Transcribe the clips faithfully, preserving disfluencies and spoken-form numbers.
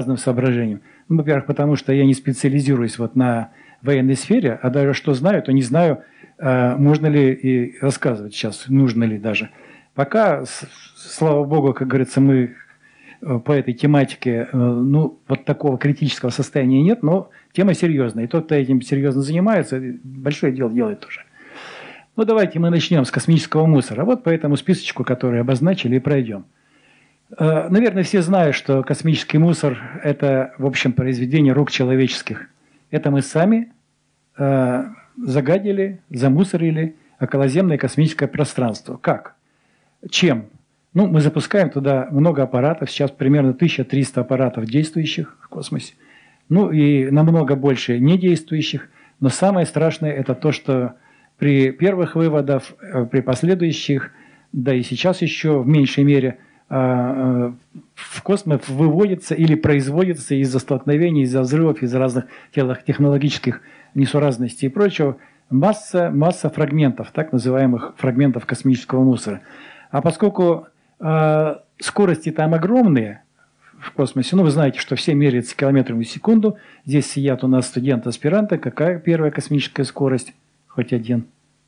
разным соображениям. Ну, во-первых, потому что я не специализируюсь вот на военной сфере, а даже что знаю, то не знаю, можно ли и рассказывать сейчас, нужно ли даже. Пока, слава богу, как говорится, мы по этой тематике, ну, вот такого критического состояния нет, но тема серьезная. И тот, кто этим серьезно занимается, большое дело делает тоже. Ну, давайте мы начнем с космического мусора. Вот по этому списочку, который обозначили, и пройдем. Наверное, все знают, что космический мусор – это, в общем, произведение рук человеческих. Это мы сами э, загадили, замусорили околоземное космическое пространство. Как? Чем? Ну, мы запускаем туда много аппаратов, сейчас примерно тысяча триста аппаратов действующих в космосе. Ну и намного больше недействующих. Но самое страшное – это то, что при первых выводах, при последующих, да и сейчас еще в меньшей мере – в космос выводится или производится из-за столкновений, из-за взрывов, из-за разных технологических несуразностей и прочего масса, масса фрагментов, так называемых фрагментов космического мусора. А поскольку э, скорости там огромные в космосе, ну вы знаете, что все меряются километрами в секунду, здесь сидят у нас студенты-аспиранты, какая первая космическая скорость? Хоть один.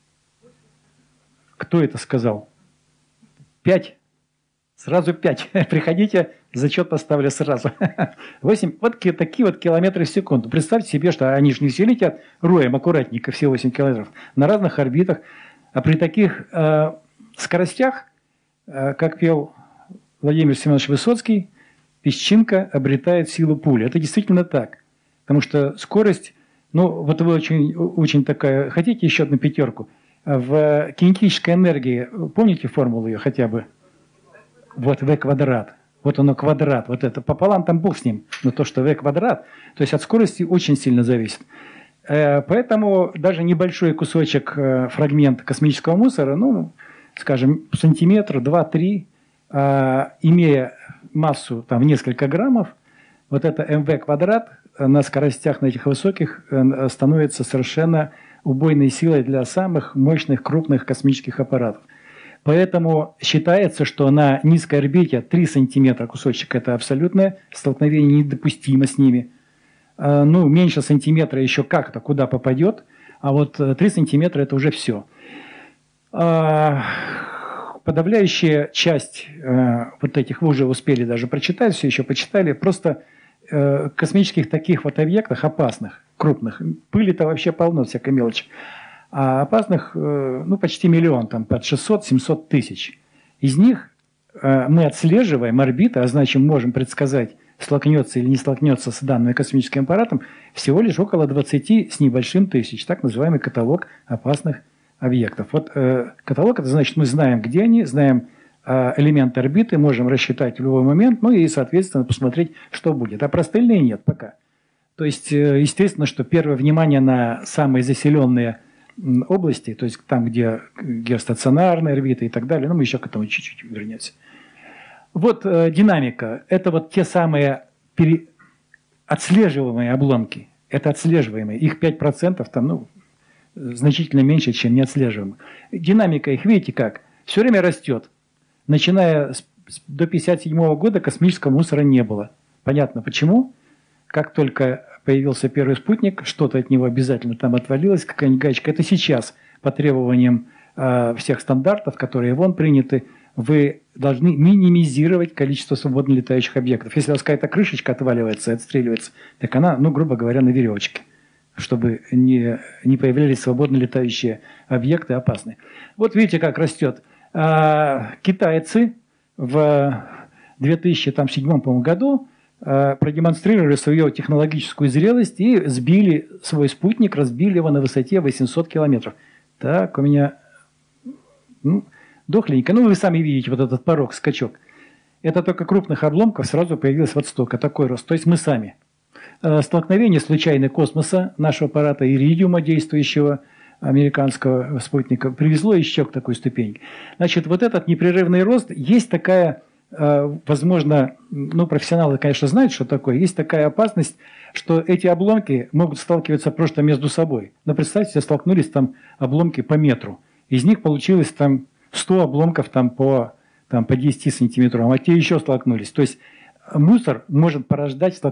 Кто это сказал? Пять? Сразу пять. Приходите, зачет поставлю сразу. восемь. Вот такие вот километры в секунду. Представьте себе, что они же не все летят роем аккуратненько, все восемь километров, на разных орбитах. А при таких э, скоростях, э, как пел Владимир Семенович Высоцкий, песчинка обретает силу пули. Это действительно так. Потому что скорость, ну вот вы очень, очень такая, хотите еще одну пятерку? В кинетической энергии, помните формулу ее хотя бы? Вот v квадрат, вот оно квадрат, вот это пополам там бог с ним, но то, что v квадрат, то есть от скорости очень сильно зависит. Поэтому даже небольшой кусочек, фрагмент космического мусора, ну, скажем, сантиметр, два-три, имея массу там в несколько граммов, вот это mv квадрат на скоростях на этих высоких становится совершенно убойной силой для самых мощных крупных космических аппаратов. Поэтому считается, что на низкой орбите три сантиметра кусочек – это абсолютное столкновение, недопустимо с ними. Ну, меньше сантиметра еще как-то куда попадет, а вот три сантиметра – это уже все. Подавляющая часть вот этих, вы уже успели даже прочитать, все еще почитали, просто космических таких вот объектах опасных, крупных, пыли-то вообще полно, всякой мелочи. А опасных, ну, почти миллион, там, под шестьсот-семьсот тысяч. Из них мы отслеживаем орбиты, а значит, можем предсказать, столкнется или не столкнется с данным космическим аппаратом, всего лишь около двадцати с небольшим тысяч, так называемый каталог опасных объектов. Вот э, каталог, это значит, мы знаем, где они, знаем э, элементы орбиты, можем рассчитать в любой момент, ну и, соответственно, посмотреть, что будет. А про остальные нет пока. То есть, э, естественно, что первое внимание на самые заселенные области, то есть там, где геостационарная орбита и так далее, но мы еще к этому чуть-чуть вернемся. Вот э, динамика. Это вот те самые пере... отслеживаемые обломки. Это отслеживаемые. Их пять процентов там, ну, значительно меньше, чем неотслеживаемых. Динамика их, видите как? Все время растет. Начиная с, до пятьдесят седьмого года космического мусора не было. Понятно почему? Как только появился первый спутник, что-то от него обязательно там отвалилось, какая-нибудь гаечка. Это сейчас по требованиям э, всех стандартов, которые вон приняты, вы должны минимизировать количество свободно летающих объектов. Если у вас какая-то крышечка отваливается, отстреливается, так она, ну, грубо говоря, на веревочке, чтобы не, не появлялись свободно летающие объекты опасные. Вот видите, как растет. А, китайцы в две тысячи седьмом, по-моему, году продемонстрировали свою технологическую зрелость и сбили свой спутник, разбили его на высоте восемьсот километров. Так, у меня, ну, дохленько. Ну, вы сами видите вот этот порог, скачок. Это только крупных обломков сразу появилось вот столько, такой рост. То есть мы сами. Столкновение случайно космоса, нашего аппарата Иридиума, действующего американского спутника, привезло еще к такой ступени. Значит, вот этот непрерывный рост, есть такая... Возможно, ну, профессионалы, конечно, знают, что такое. Есть такая опасность, что эти обломки могут сталкиваться просто между собой. Но представьте, столкнулись там обломки по метру. Из них получилось там сто обломков там, по, там, по десяти сантиметрам, а те еще столкнулись. То есть мусор может порождать